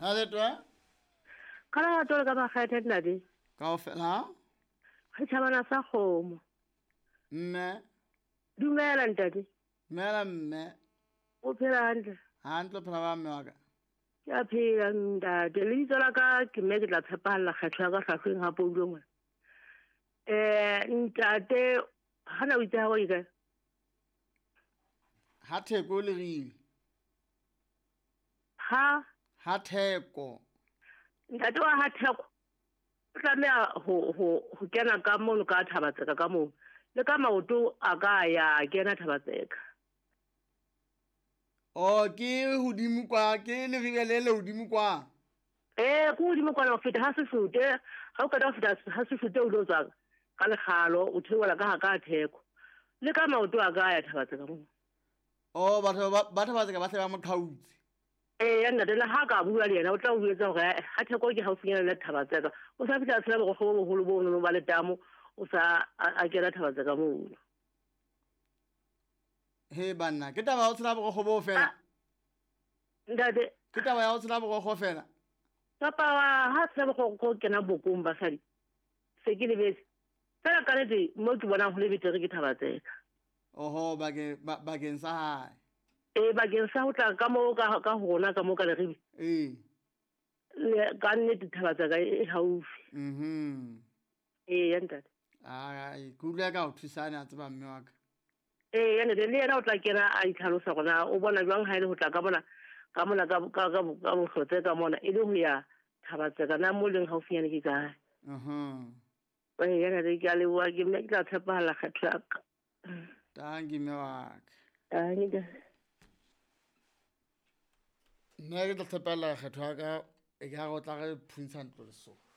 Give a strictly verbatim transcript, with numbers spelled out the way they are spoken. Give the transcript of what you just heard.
Ha le twa? Kala to ka ba kgethe nadi. Kaofela? Re thabana sa kgomo. Mme. Dumela ntadi. Mela mme. O phela hantle. Hantle phela ba mme wa ka. Ke a phela ntate. Le itse la ka ke mme ke tla tshepalla kgetho ya ka hlahloeng ha poulo ngwana. Eh ntate hana o itse ha o ile. Ha theko le rile. Ha Ha theko. ntate wa ha theko. O tlameha ho ho ho kena ka mono ka Thabatseka ka mono. Le ka maoto a ka ya kena Thabatseka. O ke hodimo kwa ke le rile le le hodimo kwa. Eh go di mo kwa o feta ha se fute ha o ka da feta ha se fute o lo tsaka ka le khalo o theola ka ha ka theko le ka maoto a ka ya Thabatseka mo O batho ba batho ba tseka ba se ba mo qhautse. eh ya nna le ha ka bua le yena o tla o etsa hore ha theko ke haufinyana le Thabatseka o sa feta tsela go go bo holo bo no ba le tamo o sa a kena Thabatseka mo He banna ke taba o tsela bo go bo fela. ndade Ke taba ya o tsela bo go fela. papa wa ha tsela go go kena bokumba sadi se ke le bese fela ka le mo ke bona go le betere ke Thabatseka. Oho ba ke ba ke sa hae. Eh bakeng sa ho tla ka mo ka ka hona ka mo ka le ribi Eh. le ka nne Thabatseka e haufi Mhm. eh ya ntate Ai kula ka o thusana tseba mme wa ka. eh ya ntate le yena o tla kena a itlhalosa gona o bona jwang ha ile ho tla ka bona ka mona ka ka ka ka bohlotse ka mona e le ho ya Thabatseka na mo leng haufinyane ke kae. Mhm. Eh ya ntate ke a le bua ke mme ke tla tshepahala kgetho ya ka. Dankie mme wa ka. Ah ni da Nna ke tla tshepela kgetho ya ka e ka go tla re phuntsha ntlo le so.